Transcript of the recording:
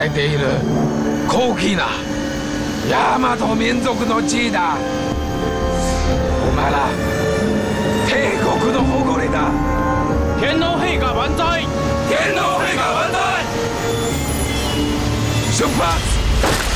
ている高貴な大和民族の地位だ。お前ら帝国の誇りだ。 天皇陛下万歳。 天皇陛下万歳。出発。